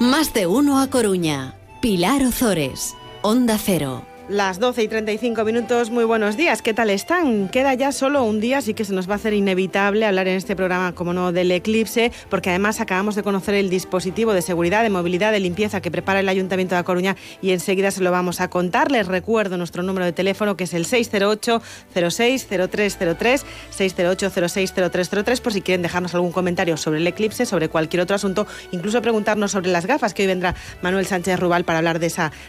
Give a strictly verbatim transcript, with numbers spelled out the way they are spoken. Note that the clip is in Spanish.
Más de uno a Coruña. Pilar Ozores, Onda Cero. Las doce y treinta y cinco minutos, muy buenos días, ¿qué tal están? Queda ya solo un día, así que se nos va a hacer inevitable hablar en este programa, como no, del eclipse, porque además acabamos de conocer el dispositivo de seguridad, de movilidad, de limpieza que prepara el Ayuntamiento de A Coruña y enseguida se lo vamos a contar. Les recuerdo nuestro número de teléfono, que es el seis cero ocho, cero seis, cero tres cero tres, seis cero ocho, cero seis, cero tres cero tres, por si quieren dejarnos algún comentario sobre el eclipse, sobre cualquier otro asunto, incluso preguntarnos sobre las gafas, que hoy vendrá Manuel Sánchez Rubal para hablar de esa